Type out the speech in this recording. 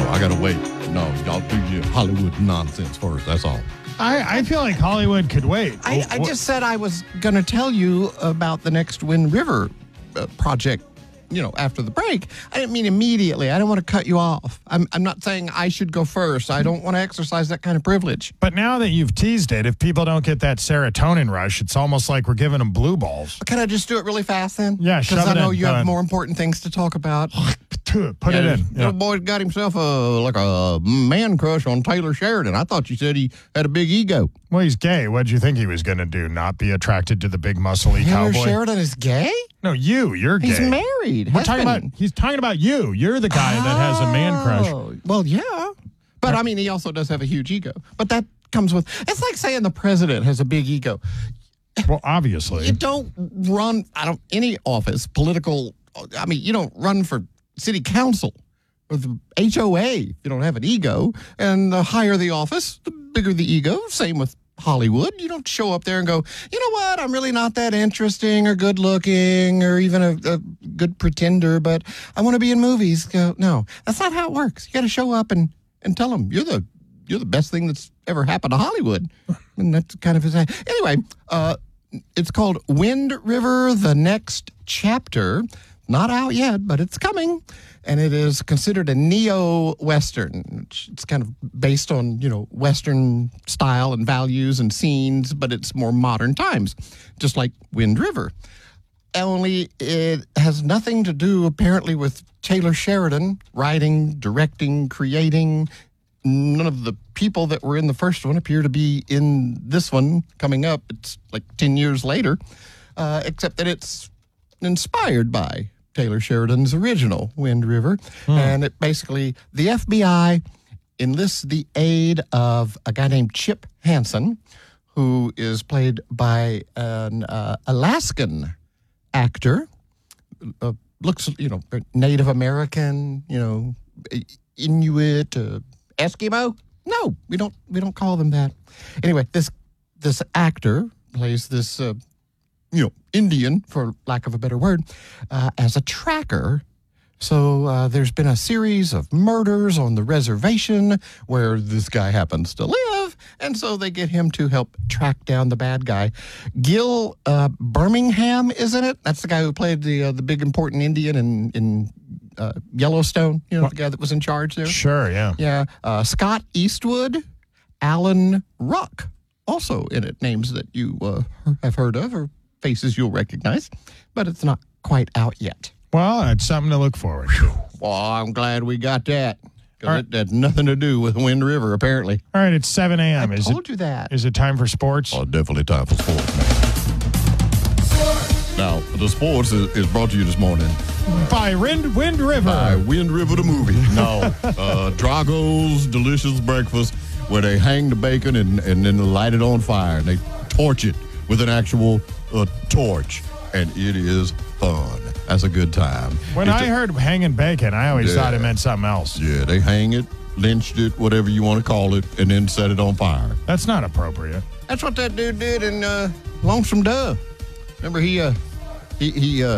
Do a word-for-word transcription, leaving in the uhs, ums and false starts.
I got to wait. No, y'all do your Hollywood nonsense first. That's all. I, I feel like Hollywood could wait. I, I just said I was going to tell you about the next Wind River uh, project, you know, after the break. I didn't mean immediately. I don't want to cut you off. I'm, I'm not saying I should go first. I don't want to exercise that kind of privilege. But now that you've teased it, if people don't get that serotonin rush, it's almost like we're giving them blue balls. Can I just do it really fast then? Yeah, shove Because I it know in. you Go have ahead. more important things to talk about. Put Yeah, it in. Little Yeah. boy got himself a like a man crush on Taylor Sheridan. I thought you said he had a big ego. Well, he's gay. What'd you think he was going to do? Not be attracted to the big muscly Taylor cowboy? Sheridan is gay? No, you. You're gay. He's married. We're has talking been. about. He's talking about you. You're the guy that has a man crush. Oh, well, yeah. But I mean, he also does have a huge ego. But that comes with, it's like saying the president has a big ego. Well, obviously. You don't run, I don't, any office, political, I mean, you don't run for city council or the H O A if you don't have an ego. And the higher the office, the bigger the ego. Same with Hollywood. You don't show up there and go, you know what, I'm really not that interesting or good looking or even a, a good pretender, but I want to be in movies. Go, no, that's not how it works. You got to show up and, and tell them you're the you're the best thing that's ever happened to Hollywood. And that's kind of his. Anyway, uh, it's called Wind River, the Next Chapter. Not out yet, but it's coming. And it is considered a neo-Western. It's kind of based on, you know, Western style and values and scenes, but it's more modern times, just like Wind River. Only it has nothing to do, apparently, with Taylor Sheridan writing, directing, creating. None of the people that were in the first one appear to be in this one coming up. It's like ten years later, uh, except that it's inspired by Taylor Sheridan's original Wind River. Hmm. And it basically, the F B I enlists the aid of a guy named Chip Hansen, who is played by an uh, Alaskan actor, uh, looks, you know, Native American, you know, Inuit, uh, Eskimo. No, we don't, we don't call them that. Anyway, this, this actor plays this, uh, you know, Indian, for lack of a better word, uh, as a tracker. So uh, there's been a series of murders on the reservation where this guy happens to live, and so they get him to help track down the bad guy. Gil uh, Birmingham, isn't it? That's the guy who played the uh, the big important Indian in in uh, Yellowstone. You know, well, the guy that was in charge there. Sure, yeah, yeah. Uh, Scott Eastwood, Alan Ruck, also in it. Names that you uh, have heard of or faces you'll recognize, but it's not quite out yet. Well, it's something to look forward to. Well, I'm glad we got that, because Right. it had nothing to do with Wind River, apparently. All right, it's seven a.m. I Is told it, you that. Is it time for sports? Oh, definitely time for sports, man. Now, the sports is, is brought to you this morning By Wind, Wind River. by Wind River the movie. No, uh, Drago's delicious breakfast, where they hang the bacon and, and then light it on fire, and they torch it with an actual uh, torch, and it is fun. That's a good time. When It's I a- heard hanging bacon, I always Yeah. thought it meant something else. Yeah, they hang it, lynched it, whatever you want to call it, and then set it on fire. That's not appropriate. That's what that dude did in uh, Lonesome Dove. Remember, he uh, he he uh,